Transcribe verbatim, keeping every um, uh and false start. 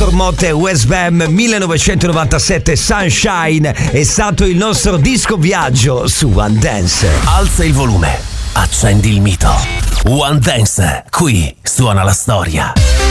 Victor Motte e Wes Bam, millenovecentonovantasette, Sunshine è stato il nostro disco viaggio su One Dance. Alza il volume, accendi il mito. One Dance, qui suona la storia.